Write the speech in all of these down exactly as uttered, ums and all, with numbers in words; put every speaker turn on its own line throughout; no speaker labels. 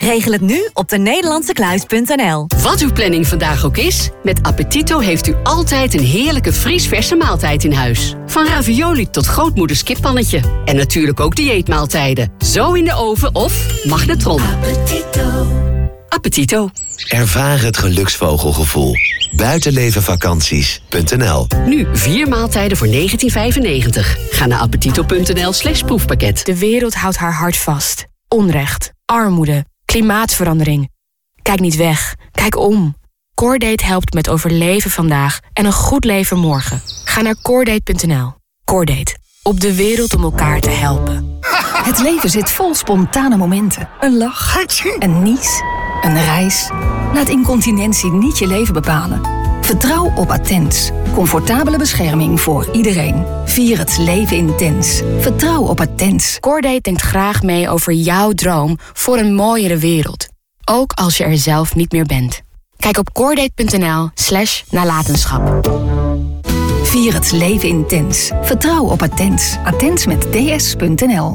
Regel het nu op de Nederlandse kluis punt n l.
Wat uw planning vandaag ook is, met Appetito heeft u altijd een heerlijke vriesverse maaltijd in huis. Van ravioli tot grootmoeders kippannetje. En natuurlijk ook dieetmaaltijden. Zo in de oven of magnetron. Appetito. Appetito.
Ervaar het geluksvogelgevoel. buitenlevenvakanties punt n l.
Nu vier maaltijden voor negentien vijfennegentig. Ga naar appetito punt n l slash proefpakket.
De wereld houdt haar hart vast. Onrecht, armoede, klimaatverandering. Kijk niet weg, kijk om. Cordate helpt met overleven vandaag en een goed leven morgen. Ga naar cordate punt n l. Cordate, op de wereld om elkaar te helpen.
Het leven zit vol spontane momenten. Een lach, een nies, een reis. Laat incontinentie niet je leven bepalen. Vertrouw op Attens. Comfortabele bescherming voor iedereen. Vier het leven intens. Vertrouw op Attens.
Cordate denkt graag mee over jouw droom voor een mooiere wereld. Ook als je er zelf niet meer bent. Kijk op cordate punt n l slash nalatenschap.
Vier het leven intens. Vertrouw op Attens. Attens met ds punt n l.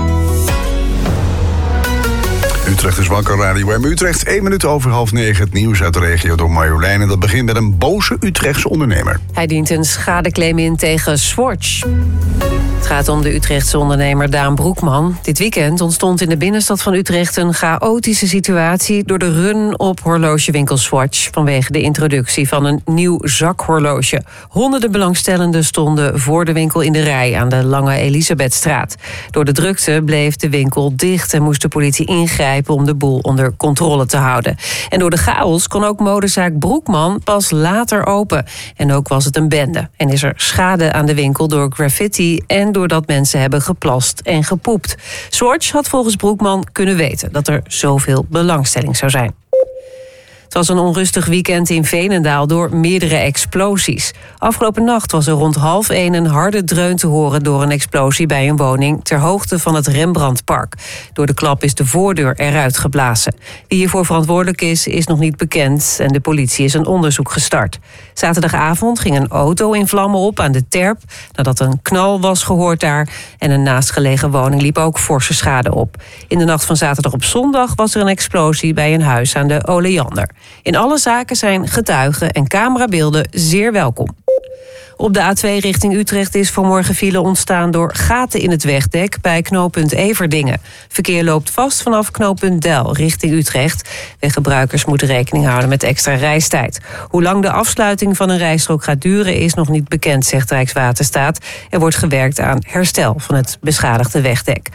Utrecht is wakker, Radio M Utrecht. één minuut over half negen. Het nieuws uit de regio door Marjolein. En dat begint met een boze Utrechtse ondernemer.
Hij dient een schadeclaim in tegen Swatch. Het gaat om de Utrechtse ondernemer Daan Broekman. Dit weekend ontstond in de binnenstad van Utrecht een chaotische situatie door de run op horlogewinkel Swatch vanwege de introductie van een nieuw zakhorloge. Honderden belangstellenden stonden voor de winkel in de rij aan de Lange Elisabethstraat. Door de drukte bleef de winkel dicht en moest de politie ingrijpen om de boel onder controle te houden. En door de chaos kon ook modezaak Broekman pas later open. En ook was het een bende. En is er schade aan de winkel door graffiti en doordat mensen hebben geplast en gepoept. Swatch had volgens Broekman kunnen weten dat er zoveel belangstelling zou zijn. Het was een onrustig weekend in Veenendaal door meerdere explosies. Afgelopen nacht was er rond half één een harde dreun te horen door een explosie bij een woning ter hoogte van het Rembrandtpark. Door de klap is de voordeur eruit geblazen. Wie hiervoor verantwoordelijk is, is nog niet bekend en de politie is een onderzoek gestart. Zaterdagavond ging een auto in vlammen op aan de Terp nadat een knal was gehoord daar en een naastgelegen woning liep ook forse schade op. In de nacht van zaterdag op zondag was er een explosie bij een huis aan de Oleander. In alle zaken zijn getuigen en camerabeelden zeer welkom. Op de A twee richting Utrecht is vanmorgen file ontstaan door gaten in het wegdek bij knooppunt Everdingen. Verkeer loopt vast vanaf knooppunt Del richting Utrecht. Weggebruikers moeten rekening houden met extra reistijd. Hoe lang de afsluiting van een rijstrook gaat duren is nog niet bekend, zegt Rijkswaterstaat. Er wordt gewerkt aan herstel van het beschadigde wegdek.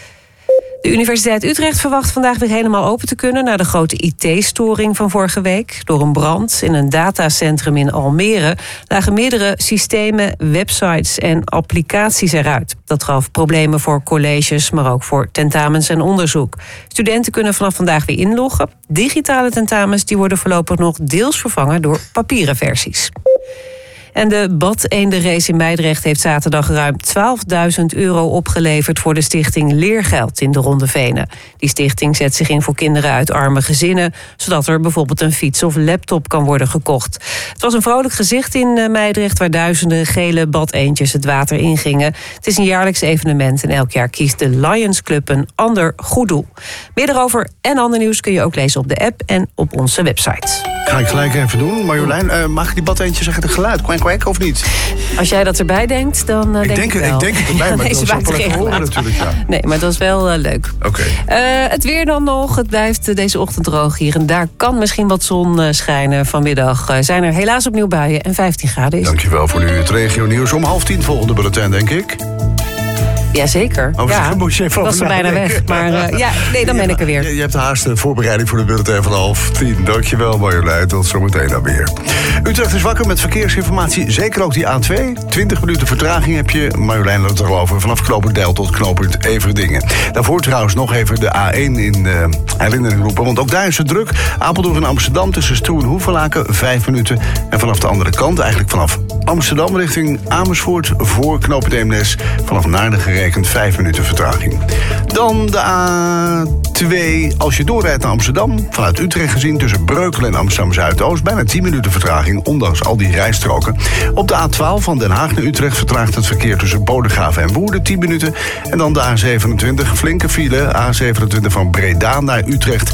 De Universiteit Utrecht verwacht vandaag weer helemaal open te kunnen na de grote I T-storing van vorige week. Door een brand in een datacentrum in Almere lagen meerdere systemen, websites en applicaties eruit. Dat gaf problemen voor colleges, maar ook voor tentamens en onderzoek. Studenten kunnen vanaf vandaag weer inloggen. Digitale tentamens die worden voorlopig nog deels vervangen door papieren versies. En de Bad-eendenrace in Meidrecht heeft zaterdag ruim twaalfduizend euro opgeleverd voor de stichting Leergeld in de Ronde Venen. Die stichting zet zich in voor kinderen uit arme gezinnen, zodat er bijvoorbeeld een fiets of laptop kan worden gekocht. Het was een vrolijk gezicht in Meidrecht waar duizenden gele badeendjes het water ingingen. Het is een jaarlijks evenement en elk jaar kiest de Lions Club een ander goed doel. Meer daarover en ander nieuws kun je ook lezen op de app en op onze website.
Ga ik gelijk even doen. Marjolein, uh, mag die badeendjes zeggen het geluid? Kwek, kwek of niet?
Als jij dat erbij denkt, dan uh,
ik
denk
denk
ik wel.
Ik denk het erbij, maar dat is wel lekker horen natuurlijk. Ja.
Nee, maar het was wel uh, leuk.
Oké. Okay.
Uh, het weer dan nog. Het blijft uh, deze ochtend droog hier. En daar kan misschien wat zon uh, schijnen. Vanmiddag uh, zijn er helaas opnieuw buien en vijftien graden is.
Dankjewel voor nu het regio nieuws. Om half tien volgende bulletin, denk ik.
Jazeker.
Oh,
ja, ik was er bijna weg. Maar uh, ja, nee, dan ben ik er weer.
Je, je hebt haast de voorbereiding voor de bulletin van half tien. Dankjewel Marjolein, tot zometeen dan weer. Utrecht is wakker met verkeersinformatie. Zeker ook die A twee. twintig minuten vertraging heb je. Marjolein had het er al over. Vanaf knooppunt Deil tot knooppunt Everdingen. Daarvoor trouwens nog even de A één in uh, herinnering roepen. Want ook daar is het druk. Apeldoorn en Amsterdam tussen Stroe en Hoevelaken. Vijf minuten. En vanaf de andere kant, eigenlijk vanaf Amsterdam richting Amersfoort. Voor knooppunt Eemnes. Vanaf Naarden gerekend vijf minuten vertraging. Dan de A twee. Als je doorrijdt naar Amsterdam. Vanuit Utrecht gezien tussen Breukelen en Amsterdam Zuidoost. Bijna tien minuten vertraging. Ondanks al die rijstroken. Op de A twaalf van Den Haag naar Utrecht vertraagt het verkeer tussen Bodegraven en Woerden tien minuten. En dan de A zevenentwintig. Flinke file. A zevenentwintig van Breda naar Utrecht.